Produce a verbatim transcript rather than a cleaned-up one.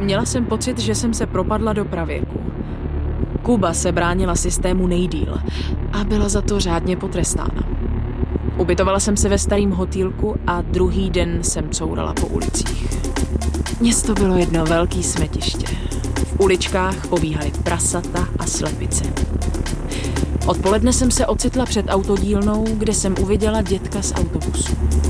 Měla jsem pocit, že jsem se propadla do pravěku. Kuba se bránila systému nejdýl a byla za to řádně potrestána. Ubytovala jsem se ve starém hotýlku a druhý den jsem courala po ulicích. Město bylo jedno velký smetiště. V uličkách pobíhaly prasata a slepice. Odpoledne jsem se ocitla před autodílnou, kde jsem uviděla dětka z autobusu.